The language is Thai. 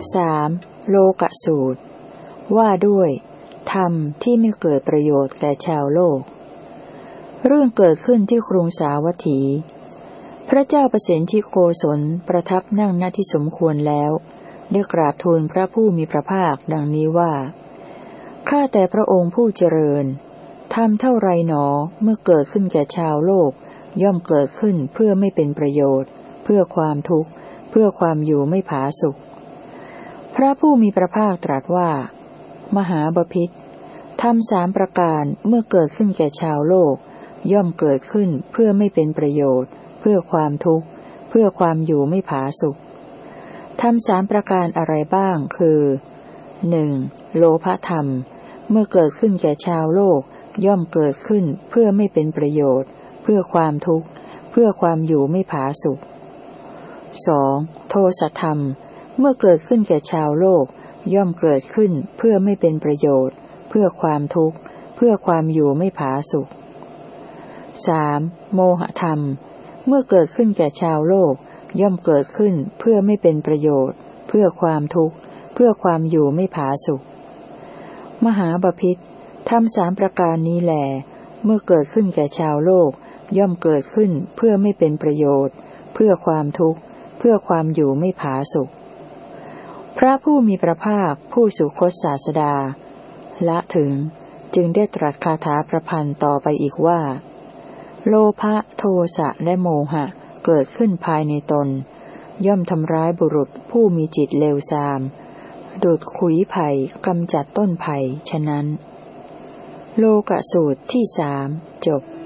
3. โลกสูตรว่าด้วยธรรมที่ไม่เกิดประโยชน์แก่ชาวโลกเรื่องเกิดขึ้นที่กรุงสาวัตถีพระเจ้าประสิทธิโกศลประทับนั่งณที่สมควรแล้วได้กราบทูลพระผู้มีพระภาคดังนี้ว่าข้าแต่พระองค์ผู้เจริญธรรมเท่าไรหนอเมื่อเกิดขึ้นแก่ชาวโลกย่อมเกิดขึ้นเพื่อไม่เป็นประโยชน์เพื่อความทุกข์เพื่อความอยู่ไม่ผาสุกพระผู้มีพระภาคตรัสว่ามหาบพิตรธรรม3ประการเมื่อเกิดขึ้นแก่ชาวโลกย่อมเกิดขึ้นเพื่อไม่เป็นประโยชน์เพื่อความทุกข์เพื่อความอยู่ไม่ผาสุกธรรม3ประการอะไรบ้างคือ 1. โลภธรรมเมื่อเกิดขึ้นแก่ชาวโลกย่อมเกิดขึ้นเพื่อไม่เป็นประโยชน์เพื่อความทุกข์เพื่อความอยู่ไม่ผาสุก 2. โทสะธรรมเมื่อเกิดขึ้นแก่ชาวโลกย่อมเกิดขึ้นเพื่อไม่เป็นประโยชน์เพื่อความทุกข์เพื่อความอยู่ไม่ผาสุก 3. โมหธรรมเมื่อเกิดขึ้นแก่ชาวโลกย่อมเกิดขึ้นเพื่อไม่เป็นประโยชน์เพื่อความทุกข์เพื่อความอยู่ไม่ผาสุกมหาบพิตรธรรม3ประการนี้แลเมื่อเกิดขึ้นแก่ชาวโลกย่อมเกิดขึ้นเพื่อไม่เป็นประโยชน์เพื่อความทุกข์เพื่อความอยู่ไม่ผาสุกพระผู้มีพระภาคผู้สุคตศาสดาละถึงจึงได้ตรัสคาถาประพันธ์ต่อไปอีกว่าโลภะโทสะและโมหะเกิดขึ้นภายในตนย่อมทำร้ายบุรุษผู้มีจิตเลวทรามดุจขุยไผ่กำจัดต้นไผ่ฉะนั้นโลกสูตรที่3จบ